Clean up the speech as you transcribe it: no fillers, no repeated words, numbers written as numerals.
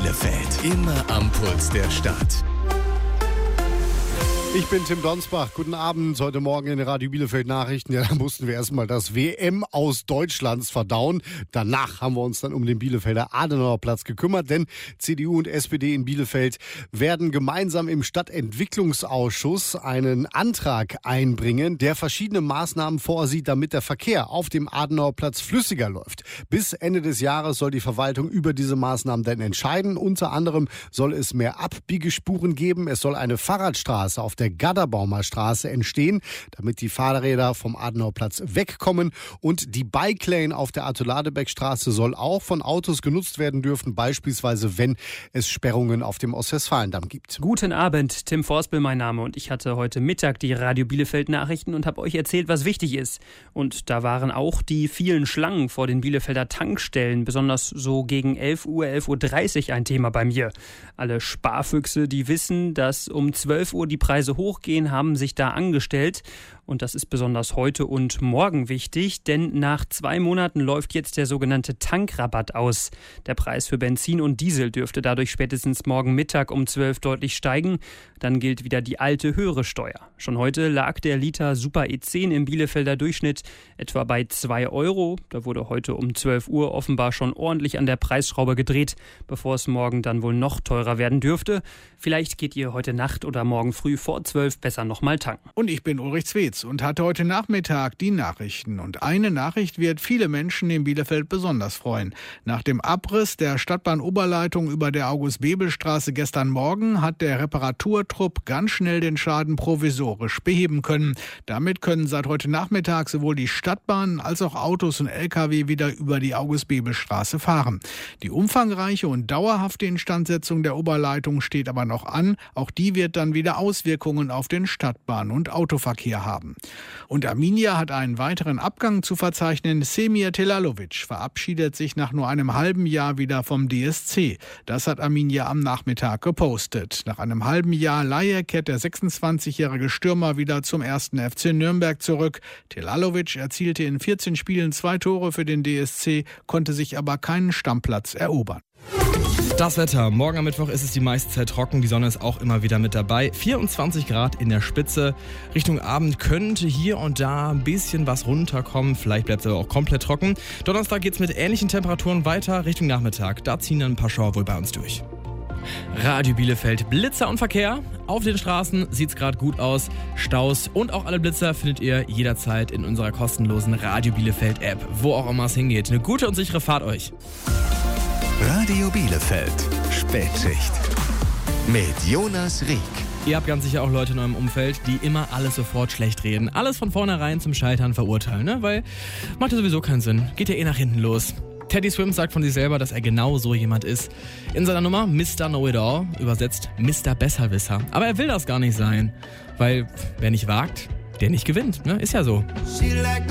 Bielefeld, immer am Puls der Stadt. Ich bin Tim Donsbach. Guten Abend. Heute Morgen in den Radio Bielefeld Nachrichten. Ja, da mussten wir erstmal das WM aus Deutschlands verdauen. Danach haben wir uns dann um den Bielefelder Adenauerplatz gekümmert, denn CDU und SPD in Bielefeld werden gemeinsam im Stadtentwicklungsausschuss einen Antrag einbringen, der verschiedene Maßnahmen vorsieht, damit der Verkehr auf dem Adenauerplatz flüssiger läuft. Bis Ende des Jahres soll die Verwaltung über diese Maßnahmen dann entscheiden. Unter anderem soll es mehr Abbiegespuren geben. Es soll eine Fahrradstraße auf der Gadderbaumer Straße entstehen, damit die Fahrräder vom Adenauerplatz wegkommen. Und die Bike Lane auf der Arthur-Ladebeck-Straße soll auch von Autos genutzt werden dürfen, beispielsweise wenn es Sperrungen auf dem Ostwestfalendamm gibt. Guten Abend, Tim Forspel mein Name, und ich hatte heute Mittag die Radio Bielefeld Nachrichten und habe euch erzählt, was wichtig ist. Und da waren auch die vielen Schlangen vor den Bielefelder Tankstellen, besonders so gegen 11 Uhr, 11.30 Uhr ein Thema bei mir. Alle Sparfüchse, die wissen, dass um 12 Uhr die Preise hochgehen, haben sich da angestellt. Und das ist besonders heute und morgen wichtig, denn nach 2 Monaten läuft jetzt der sogenannte Tankrabatt aus. Der Preis für Benzin und Diesel dürfte dadurch spätestens morgen Mittag um 12 deutlich steigen. Dann gilt wieder die alte höhere Steuer. Schon heute lag der Liter Super E10 im Bielefelder Durchschnitt etwa bei 2 Euro. Da wurde heute um 12 Uhr offenbar schon ordentlich an der Preisschraube gedreht, bevor es morgen dann wohl noch teurer werden dürfte. Vielleicht geht ihr heute Nacht oder morgen früh vor 12 besser nochmal tanken. Und ich bin Ulrich Zwetz und hatte heute Nachmittag die Nachrichten. Und eine Nachricht wird viele Menschen in Bielefeld besonders freuen. Nach dem Abriss der Stadtbahn-Oberleitung über der August-Bebel-Straße gestern Morgen hat der Reparaturtrupp ganz schnell den Schaden provisorisch beheben können. Damit können seit heute Nachmittag sowohl die Stadtbahn als auch Autos und Lkw wieder über die August-Bebel-Straße fahren. Die umfangreiche und dauerhafte Instandsetzung der Oberleitung steht aber noch an. Auch die wird dann wieder Auswirkungen auf den Stadtbahn- und Autoverkehr haben. Und Arminia hat einen weiteren Abgang zu verzeichnen. Semir Telalovic verabschiedet sich nach nur einem halben Jahr wieder vom DSC. Das hat Arminia am Nachmittag gepostet. Nach einem halben Jahr Leihe kehrt der 26-jährige Stürmer wieder zum 1. FC Nürnberg zurück. Telalovic erzielte in 14 Spielen 2 Tore für den DSC, konnte sich aber keinen Stammplatz erobern. Das Wetter. Morgen am Mittwoch ist es die meiste Zeit trocken. Die Sonne ist auch immer wieder mit dabei. 24 Grad in der Spitze. Richtung Abend könnte hier und da ein bisschen was runterkommen. Vielleicht bleibt es aber auch komplett trocken. Donnerstag geht es mit ähnlichen Temperaturen weiter. Richtung Nachmittag. Da ziehen dann ein paar Schauer wohl bei uns durch. Radio Bielefeld, Blitzer und Verkehr. Auf den Straßen sieht es gerade gut aus. Staus und auch alle Blitzer findet ihr jederzeit in unserer kostenlosen Radio Bielefeld App. Wo auch immer es hingeht. Eine gute und sichere Fahrt euch. Radio Bielefeld, Spätschicht. Mit Jonas Rieck. Ihr habt ganz sicher auch Leute in eurem Umfeld, die immer alles sofort schlecht reden. Alles von vornherein zum Scheitern verurteilen, ne? Weil macht ja sowieso keinen Sinn. Geht ja eh nach hinten los. Teddy Swims sagt von sich selber, dass er genau so jemand ist. In seiner Nummer Mr. Know-It-All, übersetzt Mr. Besserwisser. Aber er will das gar nicht sein. Weil wer nicht wagt, der nicht gewinnt, ne? Ist ja so.